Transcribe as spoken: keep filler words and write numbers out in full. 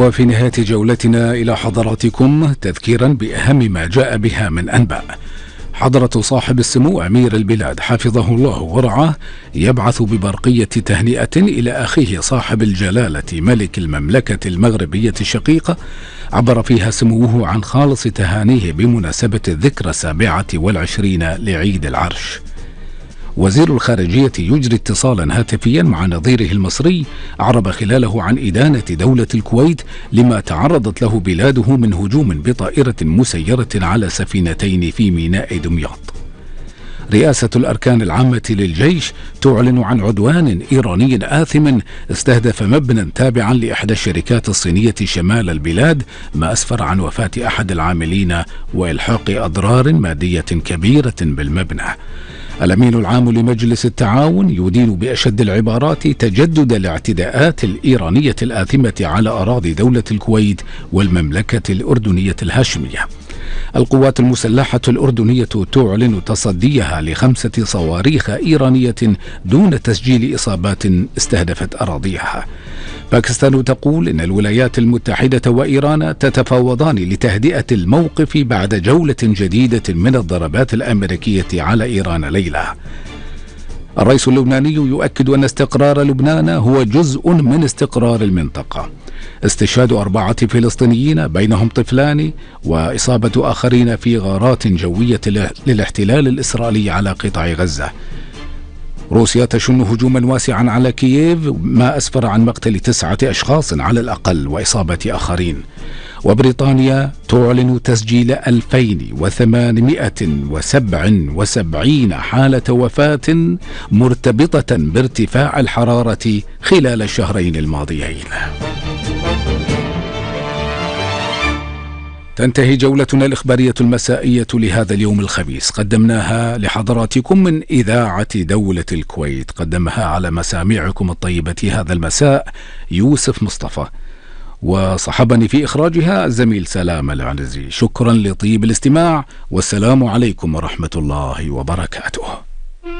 وفي نهاية جولتنا إلى حضراتكم تذكيرا بأهم ما جاء بها من أنباء. حضرة صاحب السمو أمير البلاد حفظه الله ورعاه يبعث ببرقية تهنئة إلى أخيه صاحب الجلالة ملك المملكة المغربية الشقيقة، عبر فيها سموه عن خالص تهانيه بمناسبة الذكرى السابعة والعشرين لعيد العرش. وزير الخارجية يجري اتصالا هاتفيا مع نظيره المصري، أعرب خلاله عن إدانة دولة الكويت لما تعرضت له بلاده من هجوم بطائرة مسيرة على سفينتين في ميناء دمياط. رئاسة الأركان العامة للجيش تعلن عن عدوان إيراني آثم استهدف مبنى تابعا لإحدى الشركات الصينية شمال البلاد، ما أسفر عن وفاة أحد العاملين وإلحاق أضرار مادية كبيرة بالمبنى. الأمين العام لمجلس التعاون يدين بأشد العبارات تجدد الاعتداءات الإيرانية الآثمة على أراضي دولة الكويت والمملكة الأردنية الهاشمية. القوات المسلحة الأردنية تعلن تصديها لخمسة صواريخ إيرانية دون تسجيل إصابات استهدفت أراضيها. باكستان تقول إن الولايات المتحدة وإيران تتفاوضان لتهدئة الموقف بعد جولة جديدة من الضربات الأمريكية على إيران ليلة. الرئيس اللبناني يؤكد أن استقرار لبنان هو جزء من استقرار المنطقة. استشهاد أربعة فلسطينيين بينهم طفلان وإصابة آخرين في غارات جوية للاحتلال الإسرائيلي على قطاع غزة. روسيا تشن هجوما واسعا على كييف، ما أسفر عن مقتل تسعة أشخاص على الأقل وإصابة آخرين. وبريطانيا تعلن تسجيل ألفين وثمانمائة وسبعة وسبعين حالة وفاة مرتبطة بارتفاع الحرارة خلال الشهرين الماضيين. تنتهي جولتنا الإخبارية المسائية لهذا اليوم الخميس، قدمناها لحضراتكم من إذاعة دولة الكويت، قدمها على مسامعكم الطيبة هذا المساء يوسف مصطفى، وصحبني في إخراجها الزميل سلام العنزي. شكرا لطيب الاستماع، والسلام عليكم ورحمة الله وبركاته.